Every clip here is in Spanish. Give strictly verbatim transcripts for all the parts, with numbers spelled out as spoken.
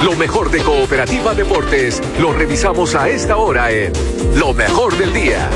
Lo mejor de Cooperativa Deportes lo revisamos a esta hora en Lo Mejor del Día.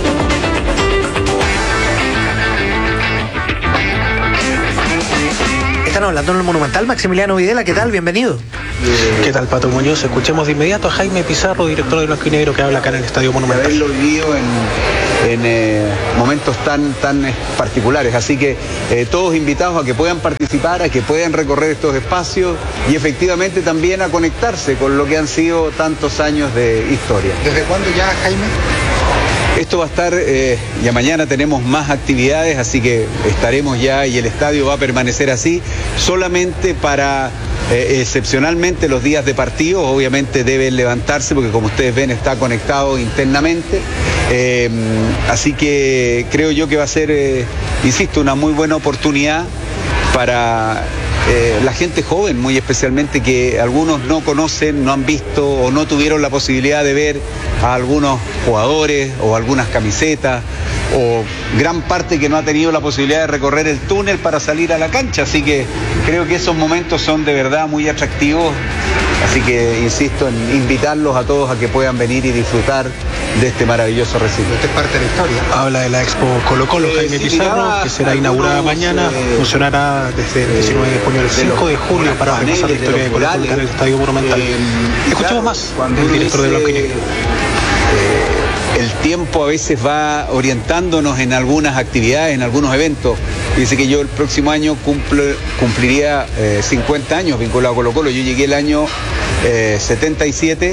Están hablando en el Monumental. Maximiliano Videla, ¿qué tal? Bienvenido. ¿Qué tal, Pato Muñoz? Escuchemos de inmediato a Jaime Pizarro, director de Blanco y Negro, que habla acá en el Estadio Monumental. Haberlo vivido en, en eh, momentos tan, tan eh, particulares, así que eh, todos invitados a que puedan participar, a que puedan recorrer estos espacios y efectivamente también a conectarse con lo que han sido tantos años de historia. ¿Desde cuándo ya, Jaime? Esto va a estar, eh, ya mañana tenemos más actividades, así que estaremos ya y el estadio va a permanecer así, solamente para, eh, excepcionalmente los días de partido, obviamente deben levantarse porque como ustedes ven está conectado internamente, eh, así que creo yo que va a ser, eh, insisto, una muy buena oportunidad para eh, la gente joven, muy especialmente, que algunos no conocen, no han visto o no tuvieron la posibilidad de ver a algunos jugadores o algunas camisetas, o gran parte que no ha tenido la posibilidad de recorrer el túnel para salir a la cancha, así que creo que esos momentos son de verdad muy atractivos, así que insisto en invitarlos a todos a que puedan venir y disfrutar de este maravilloso recinto. Esta es parte de la historia. Habla de la Expo Colo Colo, eh, Jaime sí, Pizarro, que será inaugurada mañana, eh, funcionará desde el diecinueve de junio al cinco de julio para repasar la historia de Colo Colo en el Estadio Monumental. Eh, Escuchemos más del director de Blanco y Negro. Eh, el tiempo a veces va orientándonos en algunas actividades, en algunos eventos. Dice que yo el próximo año cumple, cumpliría eh, cincuenta años vinculado a Colo Colo. Yo llegué el año eh, setenta y siete.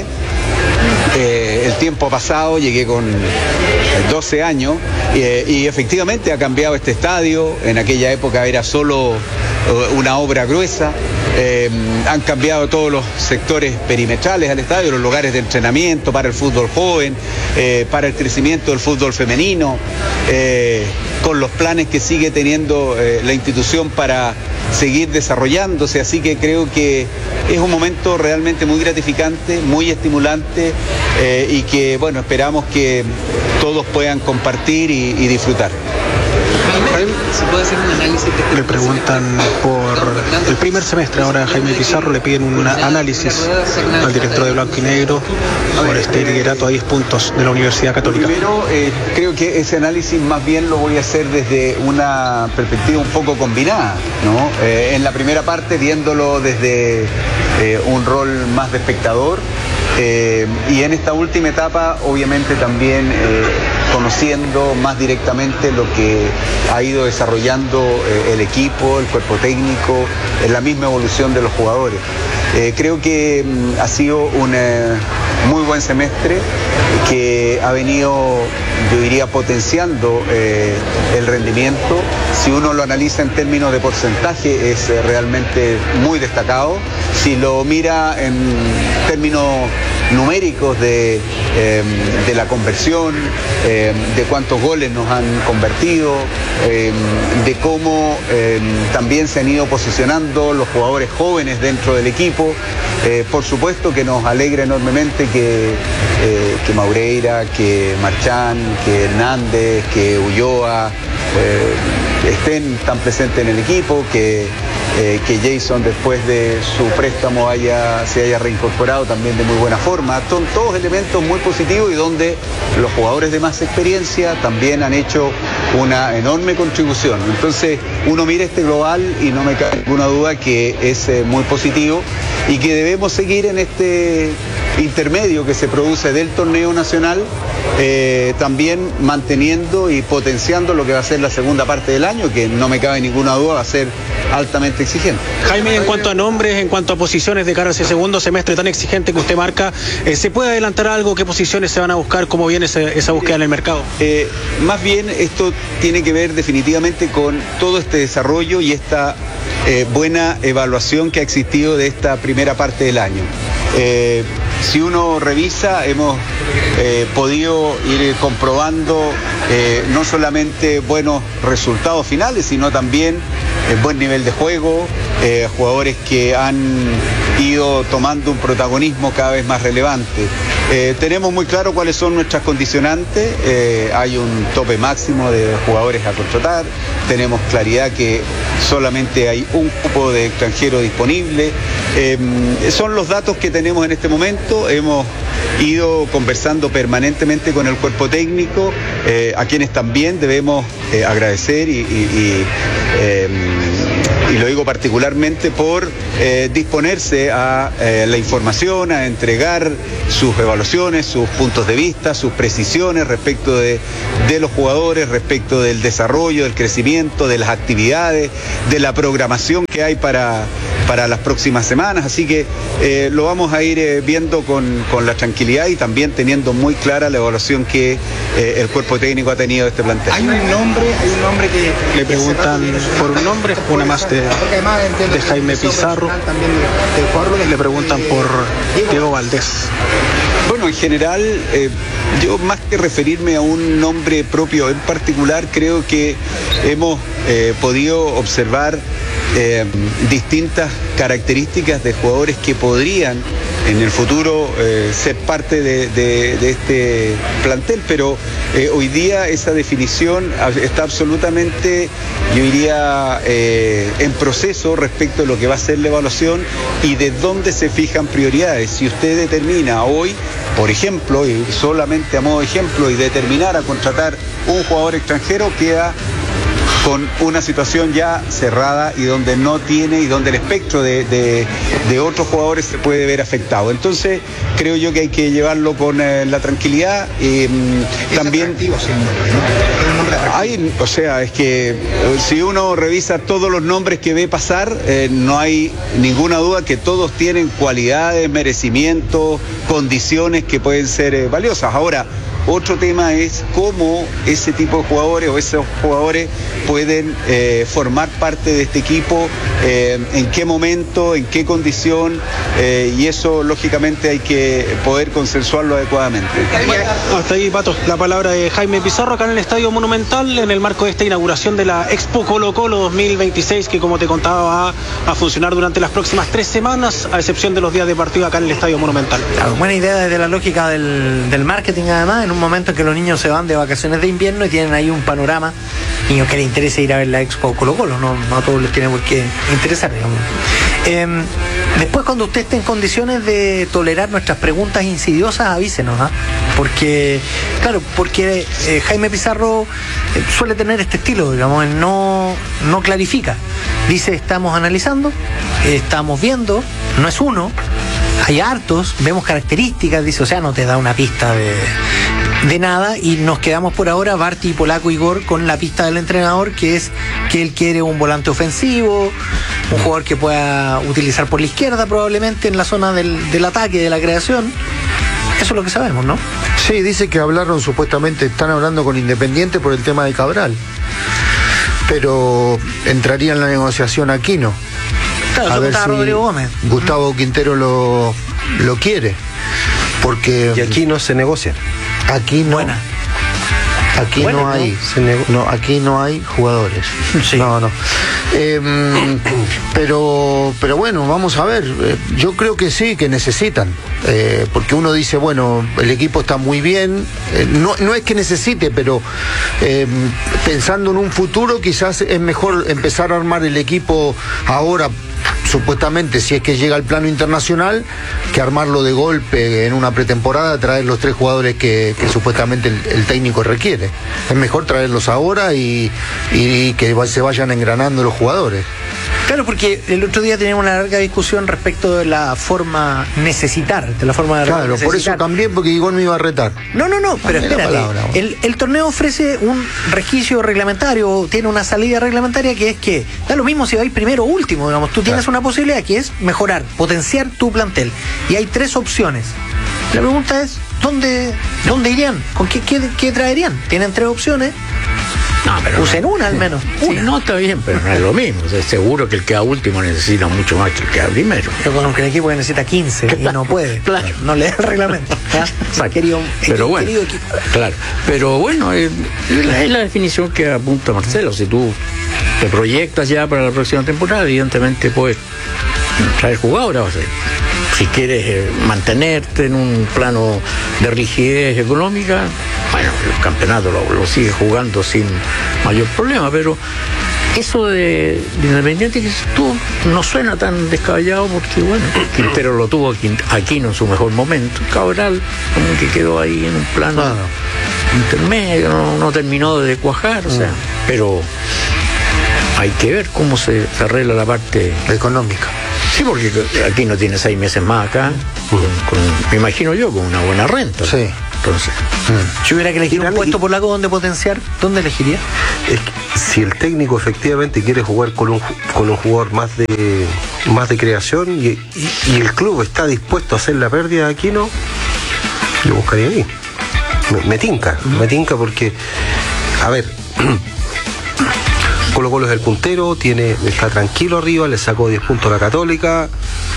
Eh, el tiempo ha pasado, llegué con doce años eh, y efectivamente ha cambiado este estadio. En aquella época era solo una obra gruesa. Eh, han cambiado todos los sectores perimetrales al estadio, los lugares de entrenamiento para el fútbol joven, eh, para el crecimiento del fútbol femenino, eh, con los planes que sigue teniendo eh, la institución para seguir desarrollándose, así que creo que es un momento realmente muy gratificante, muy estimulante eh, y que, bueno, esperamos que todos puedan compartir y, y disfrutar. ¿Se puede hacer un análisis de este? Le preguntan por el primer semestre ahora a Jaime Pizarro, le piden un análisis al director de Blanco y Negro por este liderato a diez puntos de la Universidad Católica. Primero, eh, creo que ese análisis más bien lo voy a hacer desde una perspectiva un poco combinada, ¿no? Eh, en la primera parte viéndolo desde eh, un rol más de espectador. Eh, y en esta última etapa obviamente también eh, conociendo más directamente lo que ha ido desarrollando eh, el equipo, el cuerpo técnico, en la misma evolución de los jugadores. Eh, creo que mm, ha sido un eh, muy buen semestre que ha venido, yo diría, potenciando eh, el rendimiento. Si uno lo analiza en términos de porcentaje es eh, realmente muy destacado. Si lo mira en términos numéricos de, eh, de la conversión, eh, de cuántos goles nos han convertido, eh, de cómo eh, también se han ido posicionando los jugadores jóvenes dentro del equipo. Eh, por supuesto que nos alegra enormemente que, eh, que Maureira, que Marchán, que Hernández, que Ulloa eh, estén tan presentes en el equipo, que Eh, que Jason después de su préstamo haya, se haya reincorporado también de muy buena forma. Son todos elementos muy positivos y donde los jugadores de más experiencia también han hecho una enorme contribución. Entonces uno mira este global y no me cabe ninguna duda que es eh, muy positivo y que debemos seguir en este intermedio que se produce del torneo nacional, eh, también manteniendo y potenciando lo que va a ser la segunda parte del año, que no me cabe ninguna duda va a ser altamente exigente. Jaime, en cuanto a nombres, en cuanto a posiciones de cara a ese segundo semestre tan exigente que usted marca, eh, ¿se puede adelantar algo? ¿Qué posiciones se van a buscar? ¿Cómo viene esa, esa búsqueda en el mercado? Eh, más bien esto tiene que ver definitivamente con todo este desarrollo y esta eh, buena evaluación que ha existido de esta primera parte del año. Eh, si uno revisa, hemos eh, podido ir comprobando eh, no solamente buenos resultados finales, sino también eh, buen nivel de juego, eh, jugadores que han ido tomando un protagonismo cada vez más relevante. Eh, tenemos muy claro cuáles son nuestras condicionantes, eh, hay un tope máximo de jugadores a contratar, tenemos claridad que solamente hay un cupo de extranjero disponible, eh, son los datos que tenemos en este momento. Hemos ido conversando permanentemente con el cuerpo técnico, eh, a quienes también debemos eh, agradecer y, y, y, eh, y lo digo particularmente por eh, disponerse a eh, la información, a entregar sus evaluaciones, sus puntos de vista, sus precisiones respecto de, de los jugadores, respecto del desarrollo, del crecimiento, de las actividades, de la programación que hay para, para las próximas semanas. Así que eh, lo vamos a ir eh, viendo con, con la tranquilidad y también teniendo muy clara la evaluación que eh, el cuerpo técnico ha tenido de este plantel. Hay un nombre, hay un nombre que... Le preguntan por un nombre, una más de, de Jaime Pizarro. Le preguntan por Diego Valdés. Bueno, en general, eh, yo más que referirme a un nombre propio en particular, creo que hemos eh, podido observar eh, distintas características de jugadores que podrían en el futuro eh, ser parte de, de, de este plantel, pero eh, hoy día esa definición está absolutamente, yo diría, eh, en proceso respecto de lo que va a ser la evaluación y de dónde se fijan prioridades. Si usted determina hoy, por ejemplo, y solamente a modo de ejemplo, y determinar a contratar un jugador extranjero, queda con una situación ya cerrada y donde no tiene y donde el espectro de, de, de otros jugadores se puede ver afectado. Entonces creo yo que hay que llevarlo con eh, la tranquilidad y eh, también atractivo, sí, ¿no? hay, o sea, es que eh, si uno revisa todos los nombres que ve pasar, eh, no hay ninguna duda que todos tienen cualidades, merecimientos, condiciones que pueden ser eh, valiosas. Ahora, otro tema es cómo ese tipo de jugadores o esos jugadores pueden eh, formar parte de este equipo, eh, en qué momento, en qué condición, eh, y eso lógicamente hay que poder consensuarlo adecuadamente. Hasta ahí, Pato, la palabra de Jaime Pizarro acá en el Estadio Monumental en el marco de esta inauguración de la Expo Colo Colo dos mil veintiséis, que como te contaba va a funcionar durante las próximas tres semanas, a excepción de los días de partido acá en el Estadio Monumental. Claro, buena idea desde la lógica del, del marketing, además, en un momento en que los niños se van de vacaciones de invierno y tienen ahí un panorama, niños que les interesa ir a ver la Expo Colo Colo, no, no a todos les tiene por qué interesar, digamos. Eh, después, cuando usted esté en condiciones de tolerar nuestras preguntas insidiosas, avísenos, ¿ah? Porque, claro, porque eh, Jaime Pizarro eh, suele tener este estilo, digamos, él no, no clarifica. Dice, estamos analizando, eh, estamos viendo, no es uno, hay hartos, vemos características, dice, o sea, no te da una pista de, de nada, y nos quedamos por ahora, Barty, Polaco y Igor, con la pista del entrenador, que es que él quiere un volante ofensivo, un jugador que pueda utilizar por la izquierda probablemente en la zona del, del ataque, de la creación. Eso es lo que sabemos, ¿no? Sí, dice que hablaron supuestamente, están hablando con Independiente por el tema de Cabral, pero entraría en la negociación Aquino. Claro, a ver si Rodrigo Gómez. Gustavo Quintero lo, lo quiere, porque y aquí no se negocia. Aquí no. Buena. Aquí Bueno, no hay, ¿no? no, aquí no hay jugadores. Sí. No, no. Eh, pero, pero bueno, vamos a ver. Eh, yo creo que sí, que necesitan. Eh, porque uno dice, bueno, el equipo está muy bien. Eh, no, no es que necesite, pero eh, pensando en un futuro, quizás es mejor empezar a armar el equipo ahora, supuestamente, si es que llega al plano internacional, que armarlo de golpe en una pretemporada, traer los tres jugadores que, que supuestamente el, el técnico requiere. Es mejor traerlos ahora y, y que se vayan engranando los jugadores. Claro, porque el otro día teníamos una larga discusión respecto de la forma necesitar, de la forma de Claro, necesitar. por eso también, porque Igor me iba a retar. No, no, no, pero Dame la espérate. palabra, bueno. el, el torneo ofrece un resquicio reglamentario, tiene una salida reglamentaria que es que da lo mismo si vais primero o último, digamos. Tú tienes Claro. una posibilidad que es mejorar, potenciar tu plantel. Y hay tres opciones. La pregunta es, ¿dónde, dónde irían? ¿Con qué, qué, qué traerían? Tienen tres opciones. No, pero Usen una al menos. sí, Una. no, está bien, pero no es lo mismo. O sea, seguro que el que queda último necesita mucho más que el que queda primero. Yo conozco un equipo que necesita quince y no puede. Claro. No le da el reglamento. ¿Ah? Exacto. Querido, Pero bueno, querido equipo. claro. Pero bueno, es la, es la definición que apunta Marcelo. Si tú te proyectas ya para la próxima temporada, evidentemente puedes traer jugadores. O sea, si quieres eh, mantenerte en un plano de rigidez económica, bueno, el campeonato lo, lo sigue jugando sin mayor problema, pero eso de, de Independiente que tú no suena tan descabellado porque, bueno, Quintero lo tuvo Aquino en su mejor momento. Cabral como que quedó ahí en un plano ah. intermedio, no, no terminó de cuajar, o sea, mm. pero hay que ver cómo se, se arregla la parte económica. Sí, porque aquí no tiene seis meses más acá, mm. con, con, me imagino yo, con una buena renta. Sí. Entonces, mm. si hubiera que elegir un puesto por lago donde potenciar, ¿dónde elegiría? Es que si el técnico efectivamente quiere jugar con un con un jugador más de más de creación y, y, y el club está dispuesto a hacer la pérdida de Aquino, lo buscaría ahí. Me, me tinca, mm. me tinca porque, a ver, Colo Colo es el puntero, tiene, está tranquilo arriba, le sacó diez puntos a la Católica.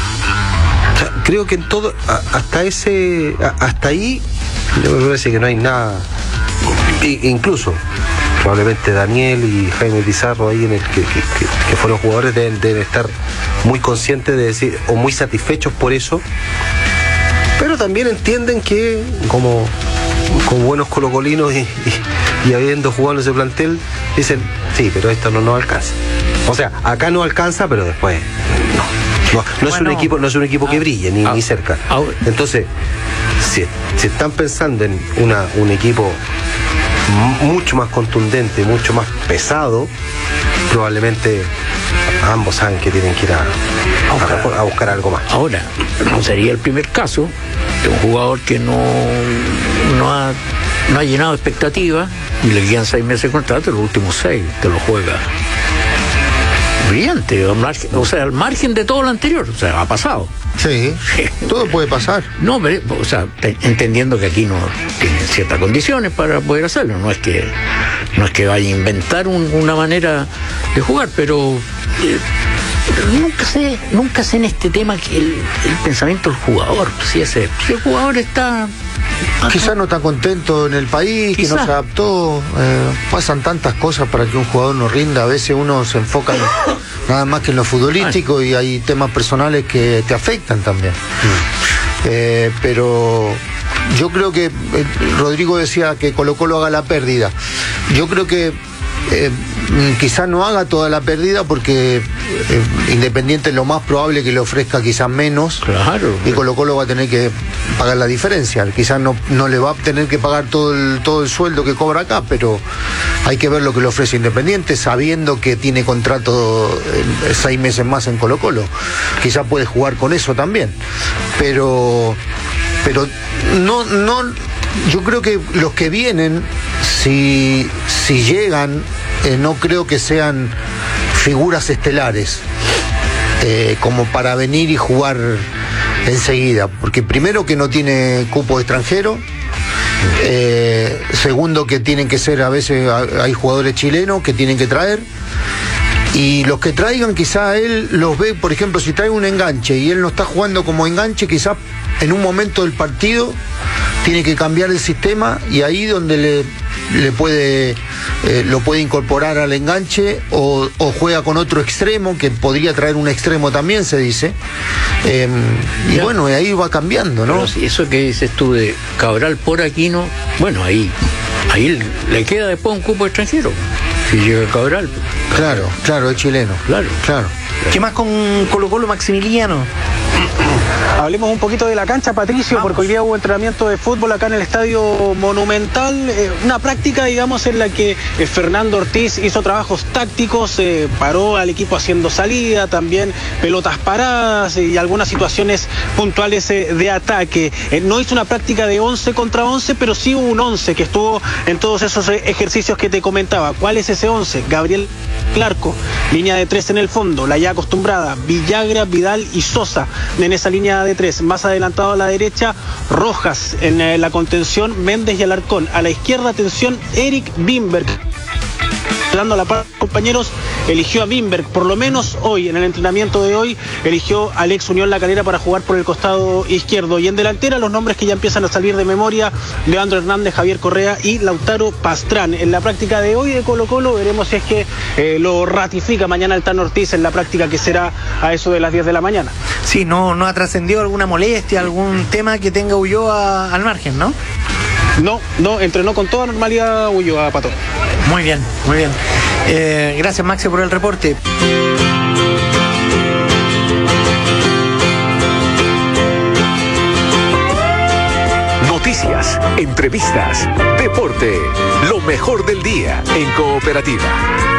O sea, creo que en todo, a, hasta ese, a, hasta ahí, me parece que no hay nada. E, incluso, probablemente Daniel y Jaime Pizarro ahí en el que, que, que, que fueron jugadores deben, deben estar muy conscientes de decir, o muy satisfechos por eso, pero también entienden que como, como buenos colocolinos y, y, y habiendo jugado en ese plantel, dicen, sí, pero esto no nos alcanza. O sea, acá no alcanza, pero después no. No, no, es bueno, un equipo, no es un equipo que brille, ni, ah, ni cerca. Ah, Entonces, si, si están pensando en una, un equipo mucho más contundente, mucho más pesado, probablemente ambos saben que tienen que ir a, a, buscar, a buscar algo más. Ahora, no sería el primer caso de un jugador que no, no, ha, no ha llenado expectativas y le quedan seis meses de contrato, los últimos seis te lo juega brillante, o sea, al margen de todo lo anterior, o sea, ha pasado. Sí, todo puede pasar. No, pero, o sea, te, entendiendo que aquí no tiene ciertas condiciones para poder hacerlo, no es que no es que vaya a inventar un, una manera de jugar, pero eh, nunca sé, nunca sé en este tema que el, el pensamiento del jugador, si ese, si el jugador está quizás no está contento en el país, quizás. Que no se adaptó, eh, pasan tantas cosas para que un jugador no rinda, a veces uno se enfoca en, nada más que en lo futbolístico y hay temas personales que te afectan también. Mm. Eh, pero yo creo que eh, Rodrigo decía que Colo Colo haga la pérdida. Yo creo que Eh, quizás no haga toda la pérdida porque eh, Independiente lo más probable que le ofrezca quizás menos, claro, y Colo Colo va a tener que pagar la diferencia. Quizás no, no le va a tener que pagar todo el, todo el sueldo que cobra acá, pero hay que ver lo que le ofrece Independiente sabiendo que tiene contrato eh, seis meses más en Colo Colo. Quizás puede jugar con eso también, pero pero no no yo creo que los que vienen, si, si llegan, eh, no creo que sean figuras estelares, eh, como para venir y jugar enseguida. Porque primero que no tiene cupo extranjero, eh, segundo que tienen que ser, a veces hay jugadores chilenos que tienen que traer, y los que traigan quizá él los ve, por ejemplo, si trae un enganche y él no está jugando como enganche, quizá en un momento del partido tiene que cambiar el sistema y ahí donde le, le puede eh, lo puede incorporar al enganche o, o juega con otro extremo que podría traer un extremo también, se dice, eh, y ya. Bueno, ahí va cambiando, ¿no? Pero si eso que dices tú de Cabral por Aquino, bueno, ahí ahí le queda después un cupo extranjero si llega Cabral. Claro, claro, es chileno. Claro, claro. ¿Qué más con Colo Colo, Maximiliano? Hablemos un poquito de la cancha, Patricio, Vamos. Porque hoy día hubo entrenamiento de fútbol acá en el Estadio Monumental, eh, una práctica, digamos, en la que eh, Fernando Ortiz hizo trabajos tácticos, eh, paró al equipo haciendo salida, también pelotas paradas y algunas situaciones puntuales eh, de ataque. Eh, no hizo una práctica de once contra once, pero sí hubo un once que estuvo en todos esos eh, ejercicios que te comentaba. ¿Cuál es ese once? Gabriel Clarco, línea de tres en el fondo, la ya acostumbrada, Villagra, Vidal y Sosa en esa línea de tres. Más adelantado a la derecha, Rojas en eh, la contención, Méndez y Alarcón. A la izquierda, atención, Eric Bimberg. Dando la par, compañeros, eligió a Bimberg, por lo menos hoy, en el entrenamiento de hoy, eligió a Alex Unión La Calera para jugar por el costado izquierdo. Y en delantera, los nombres que ya empiezan a salir de memoria: Leandro Hernández, Javier Correa y Lautaro Pastrán. En la práctica de hoy de Colo Colo, veremos si es que eh, lo ratifica mañana el Tano Ortiz en la práctica que será a eso de las diez de la mañana. Sí, no, no ha trascendido alguna molestia, algún tema que tenga Ulloa al margen, ¿no? No, no, entrenó con toda normalidad Ulloa, Pato. Muy bien, muy bien. Eh, gracias, Maxi, por el reporte. Noticias, entrevistas, deporte, lo mejor del día en Cooperativa.